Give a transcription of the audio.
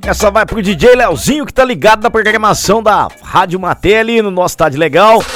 Essa vai pro DJ Leozinho, que tá ligado na programação da Rádio Maté ali no nosso Tarde Legal.